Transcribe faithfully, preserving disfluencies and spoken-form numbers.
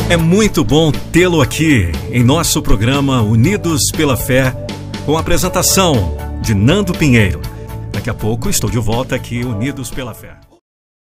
É muito bom tê-lo aqui em nosso programa Unidos pela Fé, com a apresentação de Nando Pinheiro. Daqui a pouco estou de volta aqui, Unidos pela Fé.